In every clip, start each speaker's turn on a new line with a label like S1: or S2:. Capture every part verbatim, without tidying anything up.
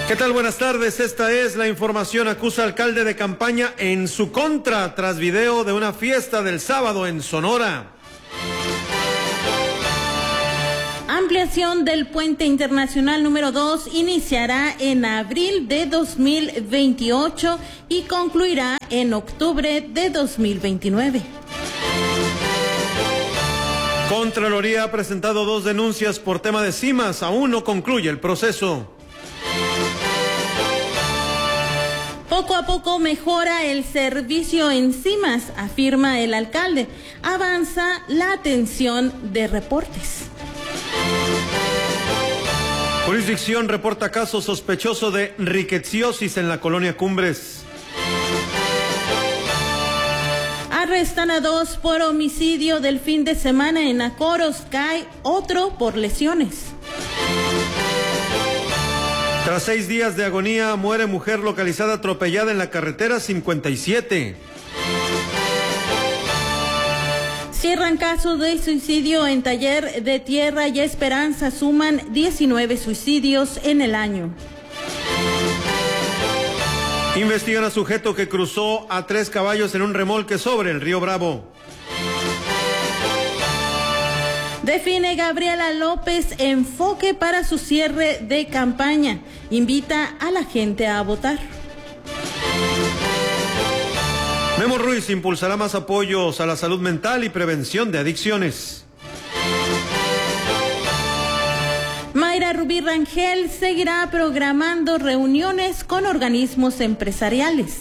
S1: ¿Qué tal? Buenas tardes. Esta es la información. Acusa alcalde de campaña en su contra tras video de una fiesta del sábado en Sonora.
S2: Ampliación del puente internacional número dos iniciará en abril de dos mil veintiocho y concluirá en octubre de dos mil veintinueve.
S1: Contraloría ha presentado dos denuncias por tema de cimas. Aún no concluye el proceso.
S2: Poco a poco mejora el servicio en cimas, afirma el alcalde. Avanza la atención de reportes.
S1: Jurisdicción reporta caso sospechoso de riqueciosis en la colonia Cumbres.
S2: Arrestan a dos por homicidio del fin de semana en Acoros, cae otro por lesiones.
S1: Tras seis días de agonía, muere mujer localizada atropellada en la carretera cincuenta y siete.
S2: Cierran casos de suicidio en Taller de Tierra y Esperanza, suman diecinueve suicidios en el año.
S1: Investigan a sujeto que cruzó a tres caballos en un remolque sobre el río Bravo.
S2: Define Gabriela López enfoque para su cierre de campaña. Invita a la gente a votar.
S1: Memo Ruiz impulsará más apoyos a la salud mental y prevención de adicciones.
S2: Mayra Rubí Rangel seguirá programando reuniones con organismos empresariales.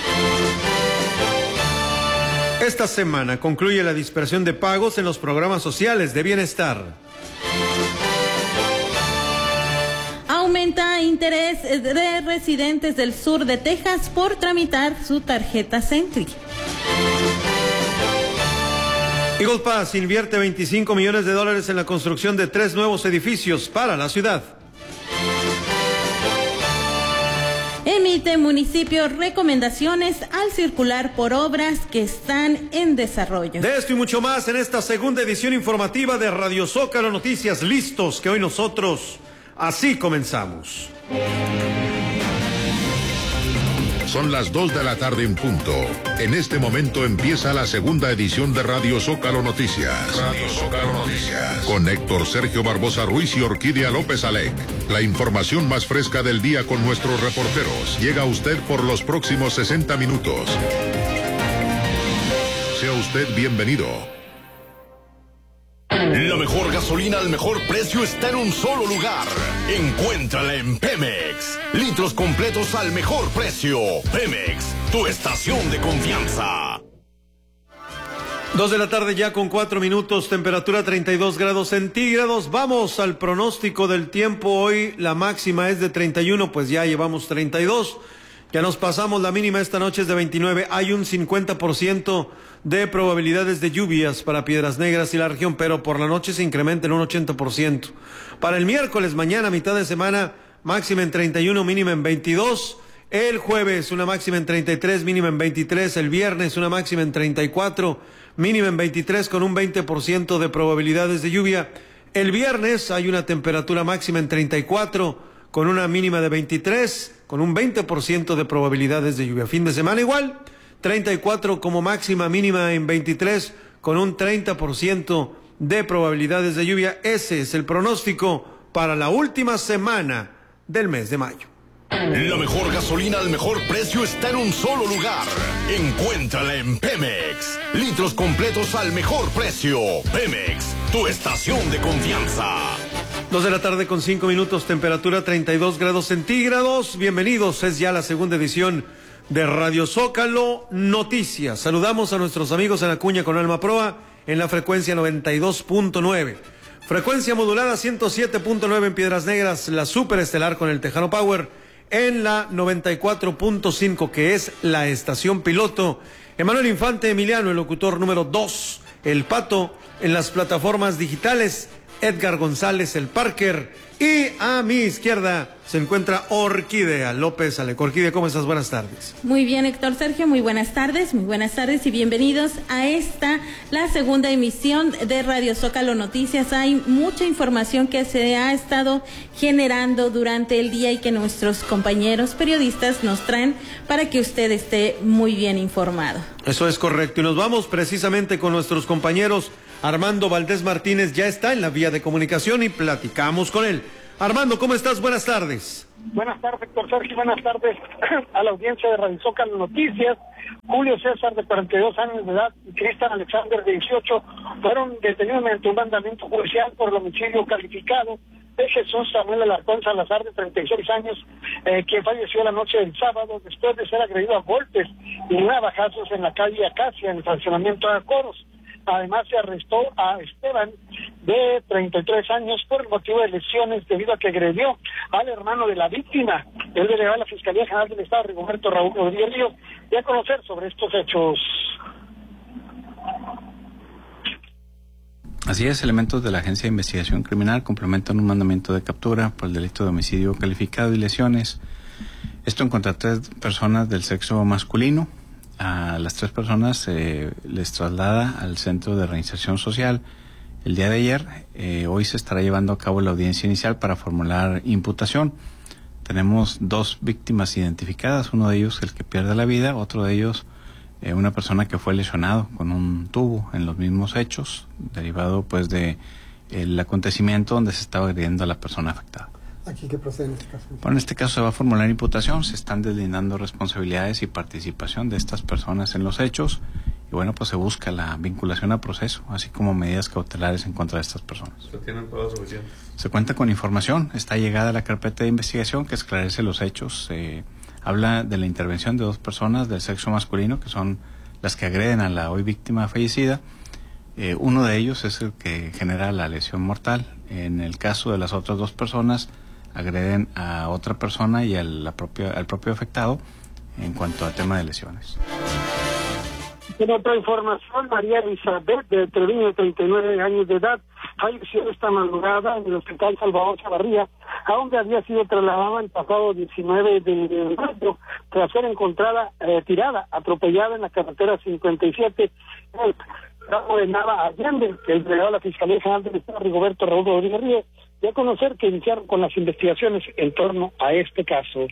S1: Esta semana concluye la dispersión de pagos en los programas sociales de bienestar.
S2: Aumenta interés de residentes del sur de Texas por tramitar su tarjeta Sentry.
S1: Eagle Pass invierte veinticinco millones de dólares en la construcción de tres nuevos edificios para la ciudad.
S2: Emite municipio recomendaciones al circular por obras que están en desarrollo.
S1: De esto y mucho más en esta segunda edición informativa de Radio Zócalo Noticias. Listos que hoy nosotros así comenzamos.
S3: Son las dos de la tarde en punto. En este momento empieza la segunda edición de Radio Zócalo Noticias. Radio Zócalo Noticias. Con Héctor Sergio Barbosa Ruiz y Orquídea López Alec. La información más fresca del día con nuestros reporteros. Llega a usted por los próximos sesenta minutos. Sea usted bienvenido.
S4: La mejor gasolina al mejor precio está en un solo lugar. Encuéntrala en Pemex. Litros completos al mejor precio. Pemex, tu estación de confianza.
S1: Dos de la tarde ya con cuatro minutos, temperatura treinta y dos grados centígrados. Vamos al pronóstico del tiempo. Hoy la máxima es de treinta y uno, pues ya llevamos treinta y dos. Ya nos pasamos, la mínima esta noche es de veintinueve. Hay un cincuenta por ciento de probabilidades de lluvias para Piedras Negras y la región, pero por la noche se incrementa en un ochenta por ciento. Para el miércoles, mañana, mitad de semana, máxima en treinta y uno, mínima en veintidós. El jueves, una máxima en treinta y tres, mínima en veintitrés. El viernes, una máxima en treinta y cuatro, mínima en veintitrés, con un veinte por ciento de probabilidades de lluvia. El viernes hay una temperatura máxima en treinta y cuatro, con una mínima de veintitrés, con un veinte por ciento de probabilidades de lluvia. Fin de semana igual, treinta y cuatro como máxima, mínima en veintitrés, con un treinta por ciento de probabilidades de lluvia. Ese es el pronóstico para la última semana del mes de mayo.
S4: La mejor gasolina al mejor precio está en un solo lugar. Encuéntrala en Pemex. Litros completos al mejor precio. Pemex, tu estación de confianza.
S1: Dos de la tarde con cinco minutos, temperatura treinta y dos grados centígrados. Bienvenidos, es ya la segunda edición de Radio Zócalo Noticias. Saludamos a nuestros amigos en Acuña con Alma Proa en la frecuencia noventa y dos punto nueve. Frecuencia modulada ciento siete punto nueve en Piedras Negras, la superestelar con el Tejano Power en la noventa y cuatro punto cinco, que es la estación piloto. Emanuel Infante Emiliano, el locutor número dos. El Pato en las plataformas digitales. Edgar González, el Parker, y a mi izquierda se encuentra Orquídea López Aleco. Orquídea, ¿cómo estás? Buenas tardes.
S2: Muy bien, Héctor Sergio, muy buenas tardes, muy buenas tardes y bienvenidos a esta, la segunda emisión de Radio Zócalo Noticias. Hay mucha información que se ha estado generando durante el día y que nuestros compañeros periodistas nos traen para que usted esté muy bien informado.
S1: Eso es correcto, y nos vamos precisamente con nuestros compañeros. Armando Valdés Martínez ya está en la vía de comunicación y platicamos con él. Armando, ¿cómo estás? Buenas tardes.
S5: Buenas tardes, Héctor Sergio. Buenas tardes a la audiencia de Radio Zócalo Noticias. Julio César, de cuarenta y dos años de edad, y Cristian Alexander, de dieciocho, fueron detenidos mediante un mandamiento judicial por el homicidio calificado de Jesús Samuel Alarcón Salazar, de treinta y seis años, eh, quien falleció la noche del sábado después de ser agredido a golpes y navajazos en la calle Acacia, en el fraccionamiento de Coros. Además, se arrestó a Esteban, de treinta y tres años, por el motivo de lesiones debido a que agredió al hermano de la víctima. El delegado de la Fiscalía General del Estado, Rigoberto Raúl Rodríguez Ríos, dio a conocer sobre estos hechos.
S6: Así es, elementos de la Agencia de Investigación Criminal complementan un mandamiento de captura por el delito de homicidio calificado y lesiones. Esto en contra de tres personas del sexo masculino. A las tres personas se eh, les traslada al Centro de Reinserción Social el día de ayer. Eh, hoy se estará llevando a cabo la audiencia inicial para formular imputación. Tenemos dos víctimas identificadas, uno de ellos el que pierde la vida, otro de ellos eh, una persona que fue lesionado con un tubo en los mismos hechos, derivado pues de el acontecimiento donde se estaba agrediendo a la persona afectada.
S7: ¿Aquí qué procede en este caso?
S6: Bueno, en este caso se va a formular imputación, se están deslindando responsabilidades y participación de estas personas en los hechos, y bueno, pues se busca la vinculación a proceso, así como medidas cautelares en contra de estas personas.
S1: ¿Se tienen pruebas suficientes?
S6: Se cuenta con información, está llegada a la carpeta de investigación que esclarece los hechos, eh, habla de la intervención de dos personas del sexo masculino, que son las que agreden a la hoy víctima fallecida. Eh, uno de ellos es el que genera la lesión mortal. En el caso de las otras dos personas, agreden a otra persona y al, la propia, al propio afectado en cuanto a tema de lesiones.
S5: En otra información, María Elizabeth, de Treviño, de treinta y nueve años de edad, falleció esta madrugada en el Hospital Salvador Chavarría, a donde había sido trasladada el pasado diecinueve de mayo, tras ser encontrada eh, tirada, atropellada en la carretera cincuenta y siete, en el tramo de Nava Allende. El delegado de la Fiscalía General del Estado, Rigoberto Raúl Rodríguez Ríos, dio a conocer que iniciaron con las investigaciones en torno a este caso.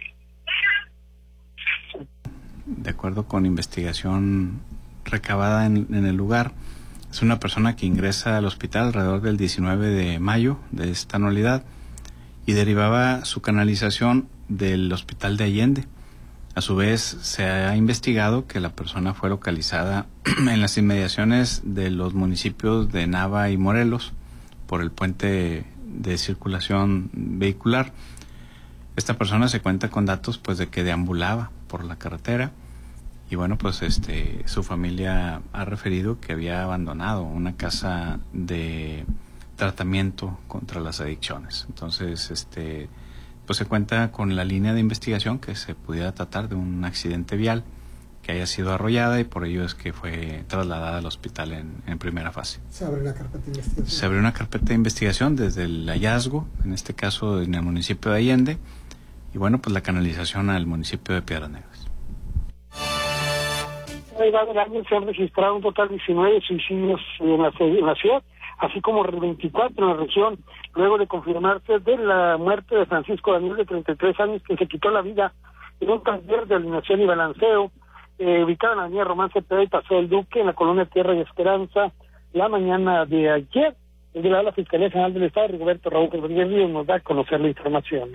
S6: De acuerdo con investigación recabada en, en el lugar, es una persona que ingresa al hospital alrededor del diecinueve de mayo de esta anualidad y derivaba su canalización del hospital de Allende. A su vez, se ha investigado que la persona fue localizada en las inmediaciones de los municipios de Nava y Morelos por el puente de circulación vehicular. Esta persona se cuenta con datos pues de que deambulaba por la carretera y bueno, pues este su familia ha referido que había abandonado una casa de tratamiento contra las adicciones. Entonces, este pues se cuenta con la línea de investigación que se pudiera tratar de un accidente vial que haya sido arrollada y por ello es que fue trasladada al hospital en, en primera fase.
S7: ¿Se abre una carpeta de investigación?
S6: Se abrió una carpeta de investigación desde el hallazgo, en este caso en el municipio de Allende, y bueno, pues la canalización al municipio de Piedras Negras.
S5: A lo largo del año se han registrado un total de diecinueve suicidios en la, en la ciudad, así como veinticuatro en la región, luego de confirmarse de la muerte de Francisco Daniel, de treinta y tres años, que se quitó la vida en un taller de alineación y balanceo, Eh, ubicada en la avenida Román Cepeda y Paseo del Duque, en la colonia Tierra y Esperanza, la mañana de ayer. El delegado de la Fiscalía General del Estado, Rigoberto Raúl Rodríguez Ríos, nos da a conocer la información.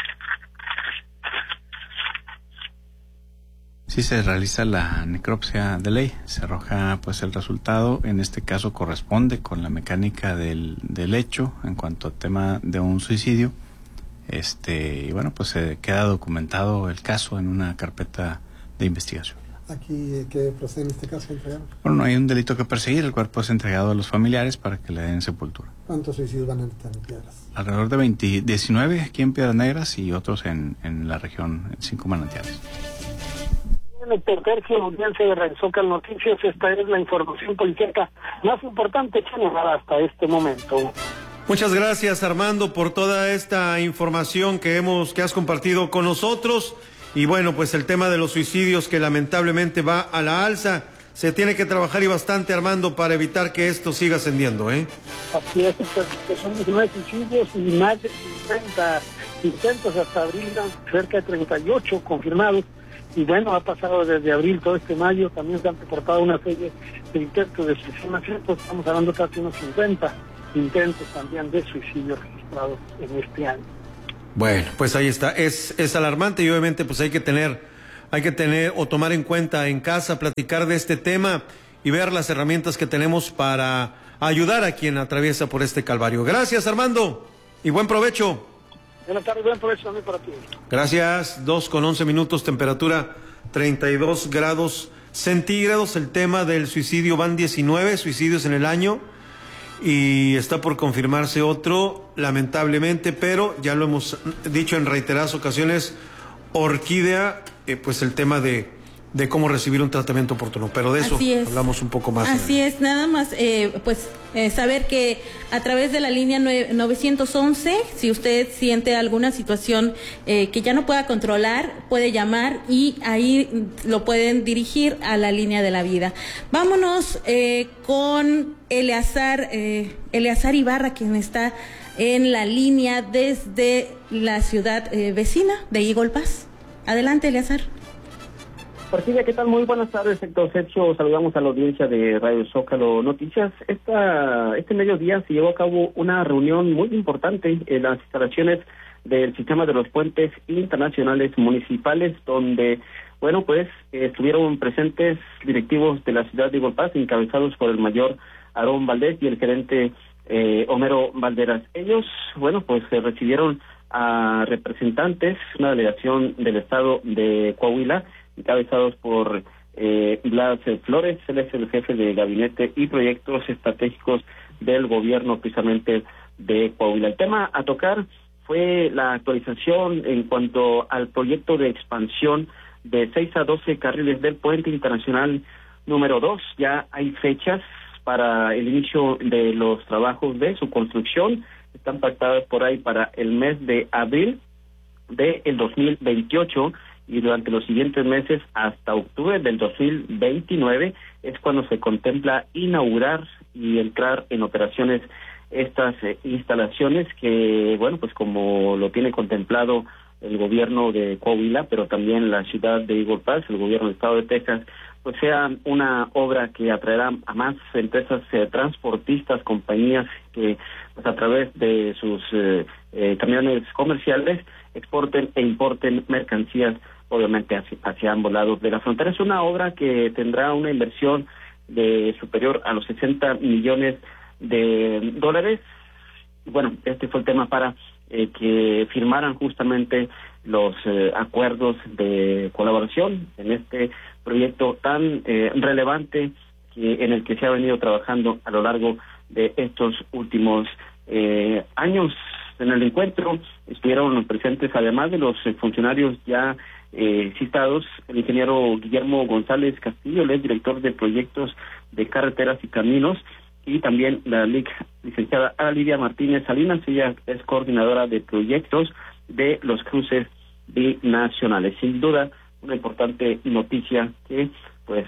S6: Sí, se realiza la necropsia de ley, se arroja pues el resultado, en este caso corresponde con la mecánica del, del hecho en cuanto al tema de un suicidio, este y bueno, pues se queda documentado el caso en una carpeta de investigación.
S7: ¿Aquí qué procede en este caso?
S6: Bueno, no hay un delito que perseguir, el cuerpo es entregado a los familiares para que le den sepultura.
S7: ¿Cuántos suicidios van a estar en Piedras?
S6: Alrededor de veinte, diecinueve aquí en Piedras Negras y otros en, en la región, en cinco manantiales.
S5: Héctor Sergio, audiencia de Radio Zócalo Noticias, esta es la información policiaca más importante generada hasta este momento.
S1: Muchas gracias, Armando, por toda esta información que hemos, que has compartido con nosotros. Y bueno, pues el tema de los suicidios que lamentablemente va a la alza. Se tiene que trabajar y bastante, Armando, para evitar que esto siga ascendiendo, ¿eh?
S5: Así es, pues, son diecinueve suicidios y más de cincuenta intentos hasta abril, cerca de treinta y ocho confirmados. Y bueno, ha pasado desde abril todo este mayo, también se han reportado una serie de intentos de suicidio, pues estamos hablando casi unos cincuenta intentos también de suicidio registrados en este año.
S1: Bueno, pues ahí está, es, es alarmante y obviamente pues hay que tener, hay que tener o tomar en cuenta en casa, platicar de este tema y ver las herramientas que tenemos para ayudar a quien atraviesa por este calvario. Gracias, Armando, y buen provecho.
S5: Buenas tardes, buen provecho también para ti.
S1: Gracias, dos con once minutos, temperatura treinta y dos grados centígrados. El tema del suicidio, van diecinueve suicidios en el año y está por confirmarse otro, lamentablemente, pero ya lo hemos dicho en reiteradas ocasiones, Orquídea, eh, pues el tema de, de cómo recibir un tratamiento oportuno, pero de eso hablamos un poco más.
S2: Así es, nada más, eh, pues eh, saber que a través de la línea nueve once, si usted siente alguna situación eh, que ya no pueda controlar, puede llamar y ahí lo pueden dirigir a la línea de la vida. Vámonos eh, con Eleazar, eh, Eleazar Ibarra, quien está en la línea desde la ciudad eh, vecina de Eagle Pass. Adelante, Eleazar.
S8: Orquídea, ¿qué tal? Muy buenas tardes, Héctor Sergio. Saludamos a la audiencia de Radio Zócalo Noticias. Esta, este mediodía se llevó a cabo una reunión muy importante en las instalaciones del sistema de los puentes internacionales municipales, donde, bueno, pues eh, estuvieron presentes directivos de la ciudad de Eagle Pass, encabezados por el mayor Aarón Valdés y el gerente eh, Homero Valderas. Ellos, bueno, pues eh, recibieron a representantes, una delegación del estado de Coahuila, encabezados por eh, Blas Flores. Él es el jefe de gabinete y proyectos estratégicos del gobierno precisamente de Coahuila. El tema a tocar fue la actualización en cuanto al proyecto de expansión de seis a doce carriles del puente internacional número dos. Ya hay fechas para el inicio de los trabajos de su construcción. Están pactadas por ahí para el mes de abril del dos mil veintiocho. Y durante los siguientes meses, hasta octubre del dos mil veintinueve, es cuando se contempla inaugurar y entrar en operaciones estas eh, instalaciones que, bueno, pues como lo tiene contemplado el gobierno de Coahuila, pero también la ciudad de Eagle Pass, el gobierno del estado de Texas, pues sea una obra que atraerá a más empresas eh, transportistas, compañías que pues a través de sus eh, eh, camiones comerciales exporten e importen mercancías obviamente hacia, hacia ambos lados de la frontera. Es una obra que tendrá una inversión de superior a los sesenta millones de dólares. Bueno, este fue el tema para eh, que firmaran justamente los eh, acuerdos de colaboración en este proyecto tan eh, relevante que, en el que se ha venido trabajando a lo largo de estos últimos eh, años. En el encuentro estuvieron presentes, además de los eh, funcionarios ya eh, citados, el ingeniero Guillermo González Castillo, él es director de proyectos de carreteras y caminos, y también la lic, licenciada Lidia Martínez Salinas, ella es coordinadora de proyectos de los cruces binacionales. Sin duda, una importante noticia que pues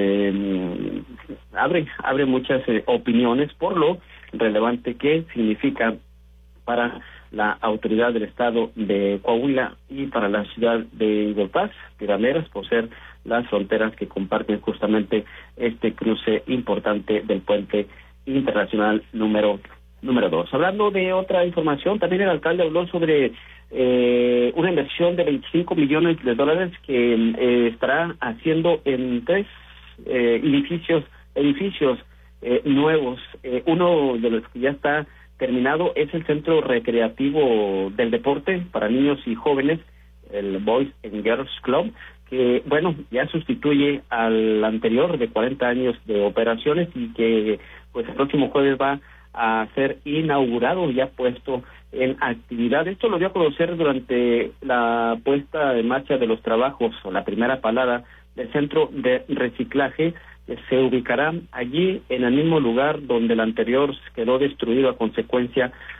S8: eh, abre abre muchas eh, opiniones por lo relevante que significa para la autoridad del estado de Coahuila y para la ciudad de Eagle Pass, Pirameras, por ser las fronteras que comparten justamente este cruce importante del puente internacional número número dos. Hablando de otra información, también el alcalde habló sobre eh, una inversión de veinticinco millones de dólares que eh, estará haciendo en tres eh, edificios edificios eh, nuevos. Eh, uno de los que ya está terminado es el Centro Recreativo del Deporte para Niños y Jóvenes, el Boys and Girls Club, que, bueno, ya sustituye al anterior de cuarenta años de operaciones y que, pues, el próximo jueves va a ser inaugurado, ya puesto en actividad. Esto lo dio a conocer durante la puesta en marcha de los trabajos, o la primera palada del Centro de Reciclaje, que se ubicará allí en el mismo lugar donde el anterior quedó destruido a consecuencia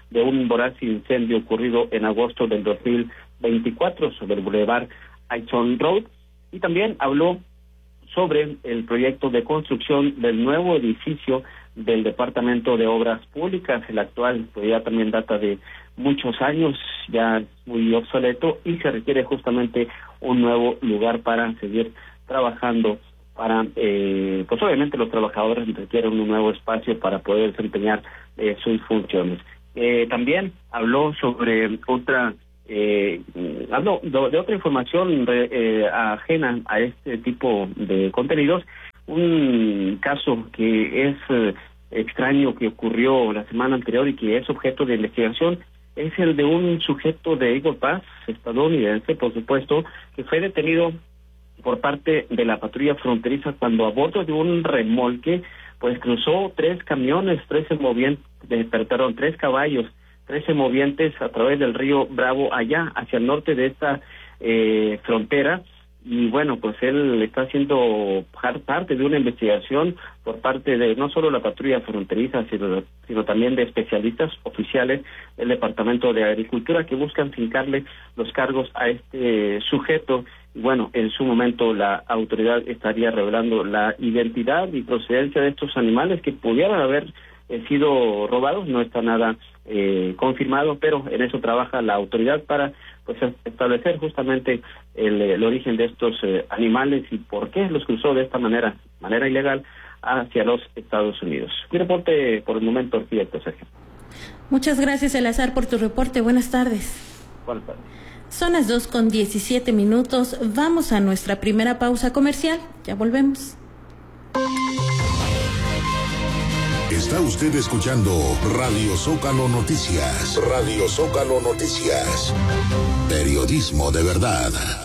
S8: de un voraz incendio ocurrido en agosto del dos mil veinticuatro sobre el Boulevard Aiton Road, y también habló sobre el proyecto de construcción del nuevo edificio del Departamento de Obras Públicas. El actual pues ya también data de muchos años, ya muy obsoleto, y se requiere justamente un nuevo lugar para seguir trabajando para, eh, pues obviamente los trabajadores requieren un nuevo espacio para poder desempeñar eh, sus funciones. Eh, también habló sobre otra Eh, hablo de, de otra información re, eh, ajena a este tipo de contenidos. Un caso que es eh, extraño que ocurrió la semana anterior y que es objeto de investigación es el de un sujeto de Eagle Pass, estadounidense, por supuesto, que fue detenido por parte de la patrulla fronteriza cuando a bordo de un remolque pues cruzó tres camiones, trece movientes, perdón, tres caballos, trece movientes a través del río Bravo allá hacia el norte de esta eh, frontera, y bueno, pues él está haciendo parte de una investigación por parte de no solo la patrulla fronteriza, sino, sino también de especialistas oficiales del Departamento de Agricultura que buscan fincarle los cargos a este sujeto. Y bueno, en su momento la autoridad estaría revelando la identidad y procedencia de estos animales que pudieran haber eh, sido robados. No está nada eh, confirmado, pero en eso trabaja la autoridad para pues establecer justamente el, el origen de estos eh, animales y por qué los cruzó de esta manera, manera ilegal, hacia los Estados Unidos. Mi reporte por el momento, Orquídea, Sergio.
S2: Muchas gracias, Eleazar, por tu reporte. Buenas tardes.
S8: Buenas tardes.
S2: Son las dos con diecisiete minutos. Vamos a nuestra primera pausa comercial. Ya volvemos.
S3: Está usted escuchando Radio Zócalo Noticias. Radio Zócalo Noticias. Periodismo de verdad.